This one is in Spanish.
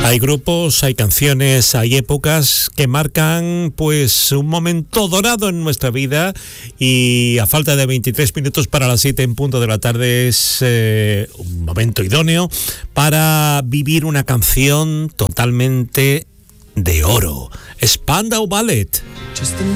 Hay grupos, hay canciones, hay épocas que marcan pues un momento dorado en nuestra vida, y a falta de 23 minutos para las 7 en punto de la tarde es un momento idóneo para vivir una canción totalmente de oro. Spandau Ballet.